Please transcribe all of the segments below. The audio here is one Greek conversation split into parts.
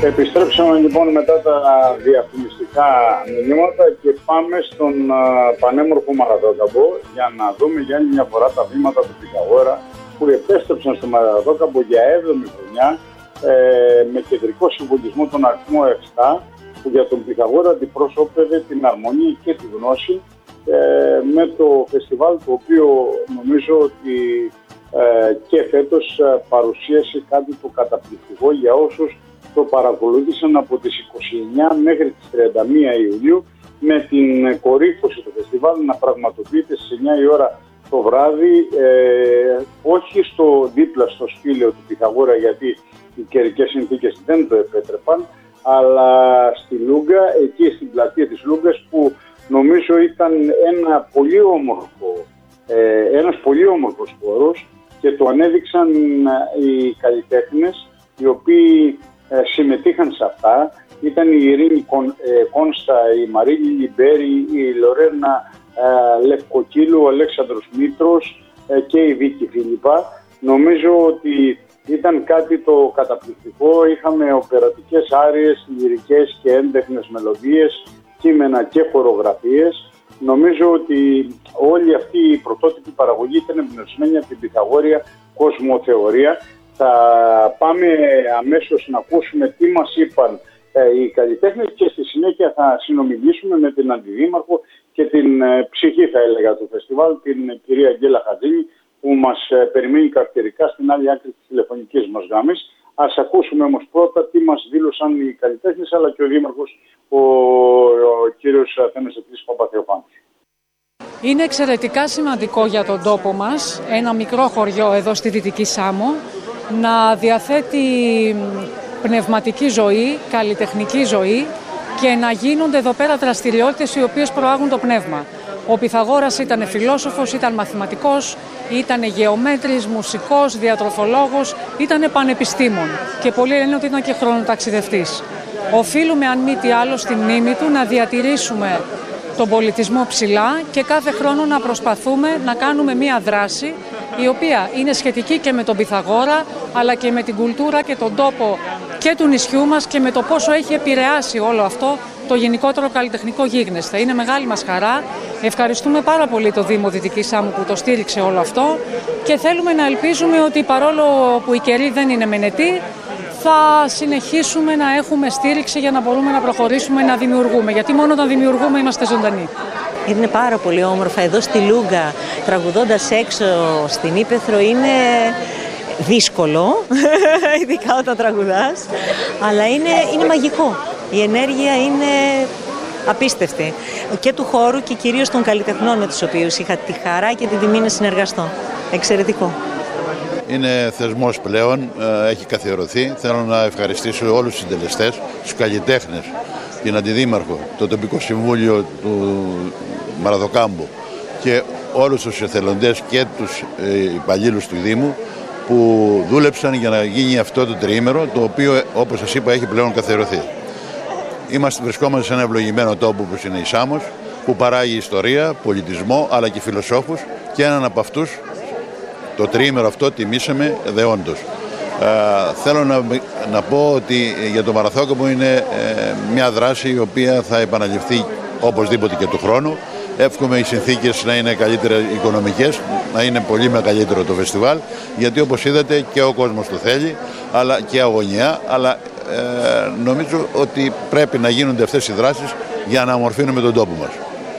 Επιστρέψαμε λοιπόν μετά τα διαφημιστικά μηνύματα και πάμε στον πανέμορφο Μαραδόκαμπο για να δούμε για άλλη μια φορά τα βήματα του Πυθαγόρα που επέστρεψαν στο Μαραδόκαμπο για 7η χρονιά με κεντρικό συμβολισμό τον αριθμό 7 που για τον Πυθαγόρα αντιπροσώπευε την αρμονία και τη γνώση με το φεστιβάλ το οποίο νομίζω ότι και φέτος παρουσίασε κάτι το καταπληκτικό για όσους το παρακολούθησαν από τις 29 μέχρι τις 31 Ιουλίου με την κορύφωση του φεστιβάλ να πραγματοποιείται στις 9 η ώρα το βράδυ, όχι δίπλα στο σπήλαιο του Πυθαγόρα γιατί οι καιρικές συνθήκες δεν το επέτρεπαν, αλλά στη Λούγκα, εκεί στην πλατεία της Λούγκας που νομίζω ήταν ένας πολύ όμορφος χώρος και το ανέδειξαν οι καλλιτέχνες οι οποίοι συμμετείχαν σε αυτά. Ήταν η Ειρήνη Κόνστα, η Μαρίλη Λιμπέρη, η Λορένα Λευκοκύλου, ο Αλέξανδρος Μήτρος και η Βίκη Φίλιππα. Νομίζω ότι ήταν κάτι το καταπληκτικό. Είχαμε οπερατικές άριες, λυρικές και έντεχνες μελωδίες, κείμενα και χορογραφίες. Νομίζω ότι όλη αυτή η πρωτότυπη παραγωγή ήταν εμπνευσμένη από την Πυθαγόρια κοσμοθεωρία. Θα πάμε αμέσως να ακούσουμε τι μας είπαν οι καλλιτέχνες και στη συνέχεια θα συνομιλήσουμε με την Αντιδήμαρχο και την ψυχή, θα έλεγα, του φεστιβάλ, την κυρία Αγγέλα Χατζίνη, που μας περιμένει καυτερικά στην άλλη άκρη της τηλεφωνικής μας γραμμής. Ας ακούσουμε όμως πρώτα τι μας δήλωσαν οι καλλιτέχνες αλλά και ο Δήμαρχος, ο κύριος Θέμης Παπαθεοφάνου. Είναι εξαιρετικά σημαντικό για τον τόπο μας, ένα μικρό χωριό εδώ στη Δυτική Σάμο, να διαθέτει πνευματική ζωή, καλλιτεχνική ζωή και να γίνονται εδώ πέρα δραστηριότητες οι οποίες προάγουν το πνεύμα. Ο Πυθαγόρας ήταν φιλόσοφος, ήταν μαθηματικός, ήταν γεωμέτρης, μουσικός, διατροφολόγος, ήταν πανεπιστήμον και πολλοί λένε ότι ήταν και χρονοταξιδευτής. Οφείλουμε, αν μη τι άλλο, στη μνήμη του να διατηρήσουμε τον πολιτισμό ψηλά και κάθε χρόνο να προσπαθούμε να κάνουμε μία δράση η οποία είναι σχετική και με τον Πυθαγόρα αλλά και με την κουλτούρα και τον τόπο και του νησιού μας και με το πόσο έχει επηρεάσει όλο αυτό το γενικότερο καλλιτεχνικό γίγνεσθε. Είναι μεγάλη μας χαρά. Ευχαριστούμε πάρα πολύ το Δήμο Δυτικής Σάμου που το στήριξε όλο αυτό και θέλουμε να ελπίζουμε ότι παρόλο που οι καιροί δεν είναι μενετοί, θα συνεχίσουμε να έχουμε στήριξη για να μπορούμε να προχωρήσουμε να δημιουργούμε. Γιατί μόνο όταν δημιουργούμε είμαστε ζωντανοί. Είναι πάρα πολύ όμορφα εδώ στη Λούγκα, τραγουδώντας έξω στην Ύπαιθρο είναι δύσκολο, ειδικά όταν τραγουδάς, αλλά είναι μαγικό. Η ενέργεια είναι απίστευτη και του χώρου και κυρίως των καλλιτεχνών με τους οποίους είχα τη χαρά και την τιμή να συνεργαστώ. Εξαιρετικό. Είναι θεσμός πλέον, έχει καθιερωθεί. Θέλω να ευχαριστήσω όλους τους συντελεστές, τους καλλιτέχνες, την Αντιδήμαρχο, το τοπικό συμβούλιο του Μαραδοκάμπου και όλους τους εθελοντές και τους υπαλλήλους του Δήμου που δούλεψαν για να γίνει αυτό το τριήμερο, το οποίο, όπως σας είπα, έχει πλέον καθιερωθεί. Βρισκόμαστε σε ένα ευλογημένο τόπο όπως είναι η Σάμος, που παράγει ιστορία, πολιτισμό αλλά και φιλοσόφους και έναν από αυτούς το τριήμερο αυτό τιμήσαμε δεόντως. Θέλω να πω ότι για το Μαραδόκαμπο είναι μια δράση η οποία θα επαναληφθεί οπωσδήποτε και του χρόνου. Εύχομαι οι συνθήκες να είναι καλύτερα οικονομικές, να είναι πολύ μεγαλύτερο το φεστιβάλ, γιατί όπως είδατε και ο κόσμος το θέλει, αλλά και αγωνιά, αλλά νομίζω ότι πρέπει να γίνονται αυτές οι δράσεις για να αμορφύνουμε τον τόπο μας.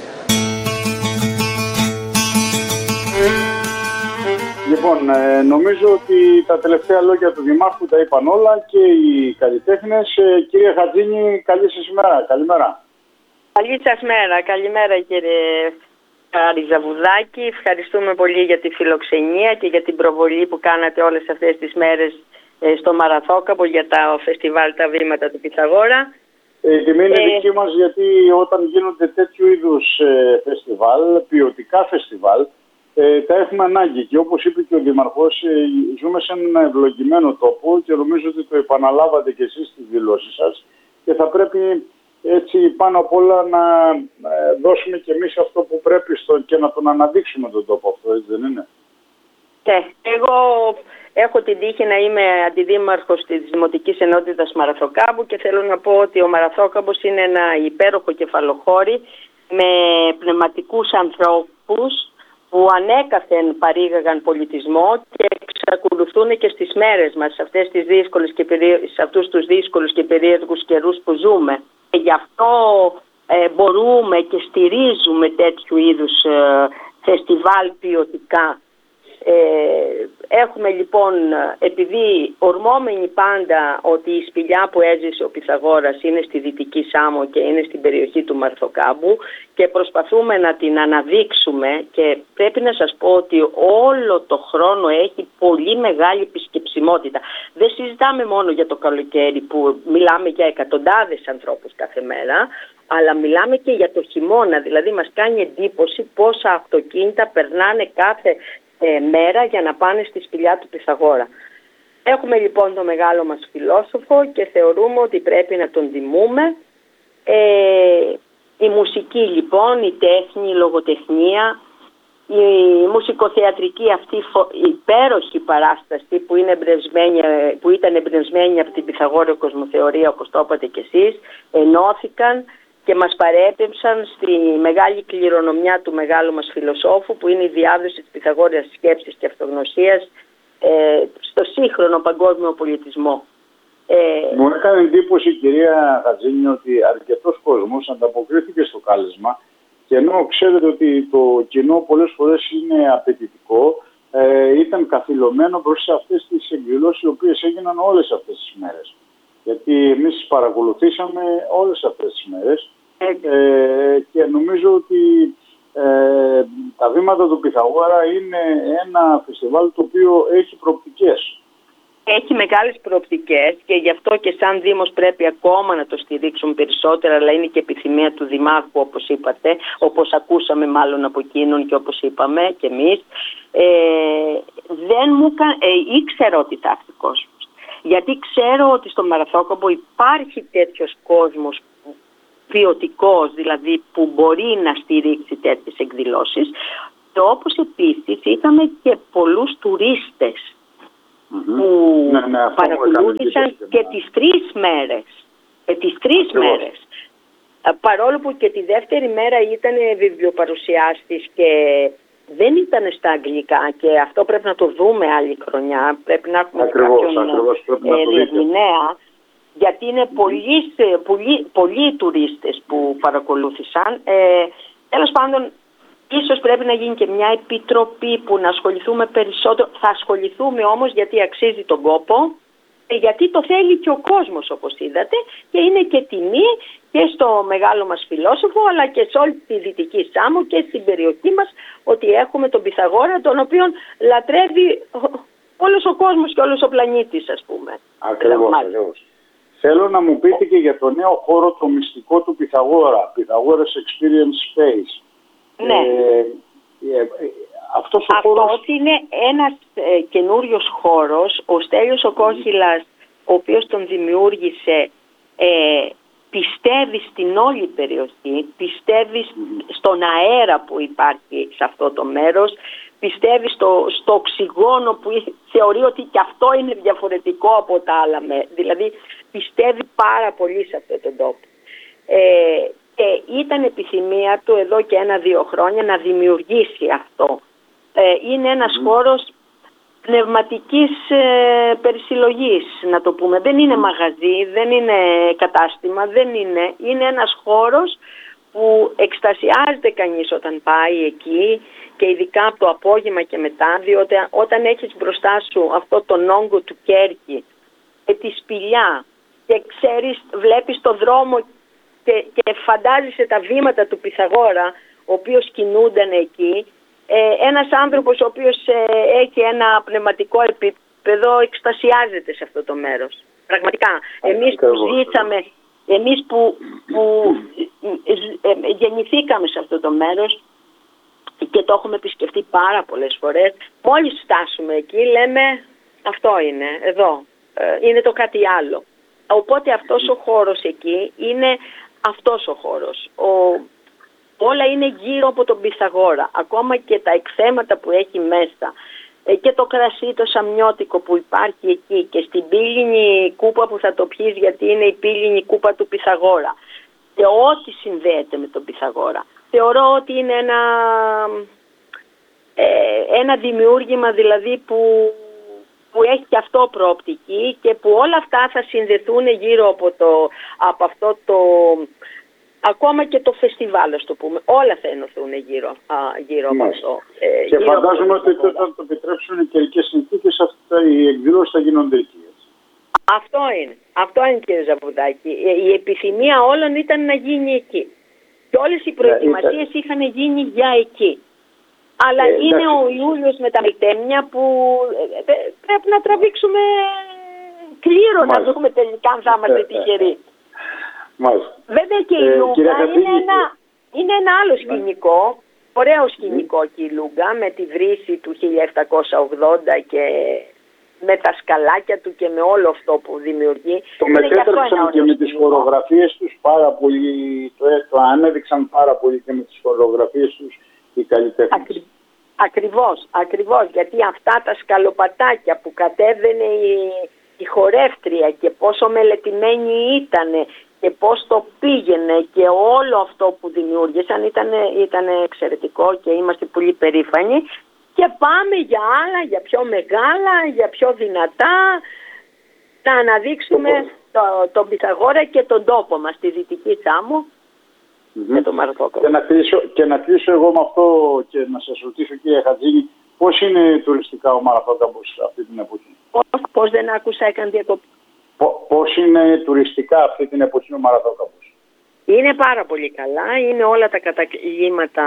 Λοιπόν, νομίζω ότι τα τελευταία λόγια του Δημάρχου τα είπαν όλα και οι καλλιτέχνες. Κύριε Χατζίνη, καλή σας ημέρα. Καλημέρα. Καλή σας μέρα. Καλημέρα κύριε Ριζαβουδάκη. Ευχαριστούμε πολύ για τη φιλοξενία και για την προβολή που κάνατε όλες αυτές τις μέρες στο Μαραδόκαμπο για τα φεστιβάλ τα βήματα του Πυθαγόρα. Η τιμή είναι δική μας, γιατί όταν γίνονται τέτοιου είδους φεστιβάλ, ποιοτικά φεστιβάλ, τα έχουμε ανάγκη και όπως είπε και ο Δήμαρχος, ζούμε σε έναν ευλογημένο τόπο και νομίζω ότι το επαναλάβατε και εσείς στις δηλώσεις σας και θα πρέπει έτσι πάνω απ' όλα να δώσουμε και εμείς αυτό που πρέπει και να τον αναδείξουμε τον τόπο αυτό, έτσι δεν είναι? Εγώ Έχω την τύχη να είμαι αντιδήμαρχος της Δημοτικής Ενότητας Μαραθοκάμπου και θέλω να πω ότι ο Μαραθόκαμπος είναι ένα υπέροχο κεφαλοχώρι με πνευματικούς ανθρώπους που ανέκαθεν παρήγαγαν πολιτισμό και εξακολουθούν και στις μέρες μας σε αυτούς τους δύσκολους και περίεργους καιρούς που ζούμε. Και γι' αυτό μπορούμε και στηρίζουμε τέτοιου είδους φεστιβάλ ποιοτικά. Έχουμε λοιπόν, επειδή ορμόμενοι πάντα ότι η σπηλιά που έζησε ο Πυθαγόρας είναι στη Δυτική Σάμο και είναι στην περιοχή του Μαρθοκάμπου και προσπαθούμε να την αναδείξουμε, και πρέπει να σας πω ότι όλο το χρόνο έχει πολύ μεγάλη επισκεψιμότητα. Δεν συζητάμε μόνο για το καλοκαίρι που μιλάμε για εκατοντάδες ανθρώπους κάθε μέρα, αλλά μιλάμε και για το χειμώνα. Δηλαδή μας κάνει εντύπωση πόσα αυτοκίνητα περνάνε κάθε μέρα για να πάνε στη σπηλιά του Πυθαγόρα. Έχουμε λοιπόν το μεγάλο μας φιλόσοφο και θεωρούμε ότι πρέπει να τον τιμούμε. Η μουσική λοιπόν, η τέχνη, η λογοτεχνία, η μουσικοθεατρική αυτή υπέροχη παράσταση που ήταν εμπνευσμένη από την Πυθαγόρειο κοσμοθεωρία, όπως το είπατε κι εσείς, ενώθηκαν και μας παρέπεμψαν στη μεγάλη κληρονομιά του μεγάλου μας φιλοσόφου, που είναι η διάδοση της Πυθαγόρειας σκέψης και αυτογνωσίας στο σύγχρονο παγκόσμιο πολιτισμό. Μου έκανε εντύπωση, κυρία Χατζήνη, ότι αρκετός κόσμος ανταποκρίθηκε στο κάλεσμα, και ενώ ξέρετε ότι το κοινό πολλές φορές είναι απαιτητικό, ήταν καθυλωμένο προς αυτές τις εκδηλώσεις οι οποίες έγιναν όλες αυτές τις μέρες. Γιατί εμείς τις παρακολουθήσαμε όλες αυτές τις μέρες και νομίζω ότι τα βήματα του Πυθαγόρα είναι ένα φεστιβάλ το οποίο έχει προοπτικές. Έχει μεγάλες προοπτικές και γι' αυτό και σαν Δήμος πρέπει ακόμα να το στηρίξουμε περισσότερα, αλλά είναι και επιθυμία του Δημάρχου, όπως είπατε, όπως ακούσαμε μάλλον από εκείνον και όπως είπαμε και εμείς. Ήξερα ότι θα έρθει κόσμος. Γιατί ξέρω ότι στο Μαραθόκαμπο υπάρχει τέτοιος κόσμος ποιοτικός, δηλαδή που μπορεί να στηρίξει τέτοιες εκδηλώσεις, και όπως επίσης είδαμε και πολλούς τουρίστες που παρακολούθησαν και τις 3 μέρες. Παρόλο που και τη δεύτερη μέρα ήταν βιβλιοπαρουσιάστης και δεν ήταν στα αγγλικά, και αυτό πρέπει να το δούμε άλλη χρονιά. Πρέπει να έχουμε κάποιον διερμηνέα, γιατί είναι πολλοί τουρίστες που παρακολούθησαν. Τέλος πάντων, ίσως πρέπει να γίνει και μια επιτροπή που να ασχοληθούμε περισσότερο. Θα ασχοληθούμε όμως, γιατί αξίζει τον κόπο, γιατί το θέλει και ο κόσμος, όπως είδατε, και είναι και τιμή και στο μεγάλο μας φιλόσοφο, αλλά και σε όλη τη Δυτική Σάμο και στην περιοχή μας, ότι έχουμε τον Πυθαγόρα, τον οποίον λατρεύει όλος ο κόσμος και όλος ο πλανήτης, ας πούμε. Ακριβώς. Θέλω να μου πείτε και για το νέο χώρο, το μυστικό του Πυθαγόρα, Pythagoras Experience Space. Ναι. Αυτός είναι ένας καινούριος χώρος. Ο Στέλιος ο Κόχυλας, ο οποίος τον δημιούργησε, πιστεύει στην όλη περιοχή, πιστεύει στον αέρα που υπάρχει σε αυτό το μέρος, πιστεύει στο οξυγόνο που θεωρεί ότι και αυτό είναι διαφορετικό από τα άλλα. Δηλαδή πιστεύει πάρα πολύ σε αυτόν τον τόπο. Και ήταν επιθυμία του εδώ και 1-2 χρόνια να δημιουργήσει αυτό. Είναι ένας χώρος πνευματικής περισυλλογής, να το πούμε. Δεν είναι μαγαζί, δεν είναι κατάστημα, είναι ένας χώρος που εκστασιάζεται κανείς όταν πάει εκεί, και ειδικά από το απόγευμα και μετά, διότι όταν έχεις μπροστά σου αυτό τον όγκο του Κέρκη και τη σπηλιά και ξέρεις, βλέπεις το δρόμο και φαντάζεσαι τα βήματα του Πυθαγόρα, ο οποίος κινούνταν εκεί, ένας άνθρωπος ο οποίος έχει ένα πνευματικό επίπεδο εκστασιάζεται σε αυτό το μέρος. Πραγματικά, εμείς που ζήσαμε, εμείς που γεννηθήκαμε σε αυτό το μέρος και το έχουμε επισκεφτεί πάρα πολλές φορές, μόλις φτάσουμε εκεί λέμε αυτό είναι, εδώ, είναι το κάτι άλλο. Οπότε αυτός ο χώρος εκεί είναι αυτός ο χώρος. Όλα είναι γύρω από τον Πυθαγόρα. Ακόμα και τα εκθέματα που έχει μέσα, και το κρασί το σαμιώτικο που υπάρχει εκεί και στην πύληνη κούπα που θα το πιείς, γιατί είναι η πύληνη κούπα του Πυθαγόρα και ό,τι συνδέεται με τον Πυθαγόρα. Θεωρώ ότι είναι ένα δημιούργημα δηλαδή που έχει και αυτό προοπτική και που όλα αυτά θα συνδεθούν γύρω από αυτό το... Ακόμα και το φεστιβάλ, ας το πούμε. Όλα θα ενωθούν γύρω από αυτό. Και φαντάζομαι ότι όταν το επιτρέψουν οι καιρικές συνθήκες, οι εκδηλώσεις θα γίνονται εκεί. Αυτό είναι κύριε Ζαβουδάκη. Η επιθυμία όλων ήταν να γίνει εκεί. Και όλες οι προετοιμασίες είχαν γίνει για εκεί. Αλλά είναι ο Ιούλιος με τα μητέμια που πρέπει να τραβήξουμε κλήρο να δούμε τελικά αν θα είμαστε τυχεροί. Βέβαια και η Λούγκα είναι ένα άλλο σκηνικό, ωραίο σκηνικό και η Λούγκα με τη βρύση του 1780 και με τα σκαλάκια του και με όλο αυτό που δημιουργεί. Το μετέτρεψαν και με τις χορογραφίες τους πάρα πολύ, το ανέδειξαν πάρα πολύ και με τις χορογραφίες τους οι καλλιτέχνες. Ακριβώς, γιατί αυτά τα σκαλοπατάκια που κατέβαινε η χορεύτρια και πόσο μελετημένη ήτανε και πώς το πήγαινε και όλο αυτό που δημιούργησαν ήταν εξαιρετικό και είμαστε πολύ περήφανοι και πάμε για άλλα, για πιο μεγάλα, για πιο δυνατά, να αναδείξουμε τον Πυθαγόρα και τον τόπο μας, τη Δυτική Σάμο και τον Μαραθώκαμπο. Και να κλείσω εγώ με αυτό και να σας ρωτήσω κύριε Χατζήνη, πώς είναι τουριστικά ο Μαραθώκαμπος αυτή την εποχή? Πώς δεν άκουσα, έκανε διακοπή. Πώς είναι τουριστικά αυτή την εποχή ο Μαραθώκαμπος? Είναι πάρα πολύ καλά, είναι όλα τα καταγλήματα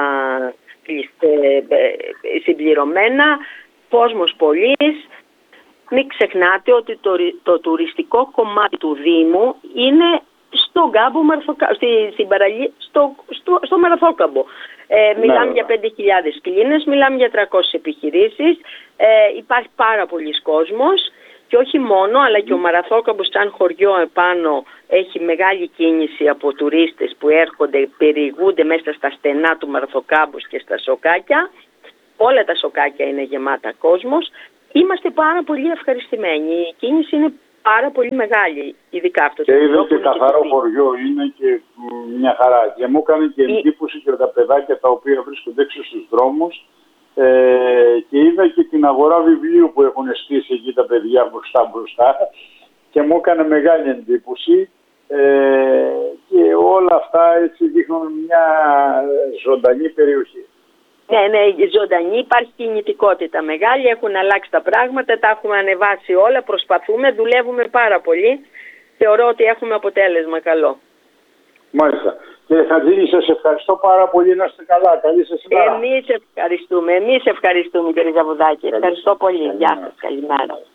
συμπληρωμένα, κόσμος πολύς. Μην ξεχνάτε ότι το τουριστικό κομμάτι του Δήμου είναι στον κάμπο στο Μαραθώκαμπο. Μιλάμε για 5.000 κλίνες, μιλάμε για 300 επιχειρήσεις, υπάρχει πάρα πολλής κόσμος. Και όχι μόνο, αλλά και ο Μαραθώκαμπος σαν χωριό επάνω έχει μεγάλη κίνηση από τουρίστες που έρχονται, περιηγούνται μέσα στα στενά του Μαραθώκαμπου και στα σοκάκια. Όλα τα σοκάκια είναι γεμάτα κόσμος. Είμαστε πάρα πολύ ευχαριστημένοι. Η κίνηση είναι πάρα πολύ μεγάλη, ειδικά αυτό το και είδε και καθαρό χωριό είναι και μια χαρά. Και μου έκανε και εντύπωση και τα παιδάκια τα οποία βρίσκονται έξω στους δρόμους. Και είδα και την αγορά βιβλίου που έχουν στήσει εκεί τα παιδιά μπροστά και μου έκανε μεγάλη εντύπωση και όλα αυτά έτσι δείχνουν μια ζωντανή περιοχή. Ναι, ζωντανή, υπάρχει κινητικότητα μεγάλη, έχουν αλλάξει τα πράγματα, τα έχουμε ανεβάσει όλα, προσπαθούμε, δουλεύουμε πάρα πολύ, θεωρώ ότι έχουμε αποτέλεσμα καλό. Μάλιστα. Κύριε Χατζήνη, σας ευχαριστώ πάρα πολύ, να είστε καλά. Καλή σας ημέρα. Εμείς ευχαριστούμε κύριε Ζαβουδάκη. Ευχαριστώ πολύ. Γεια σας. Καλημέρα.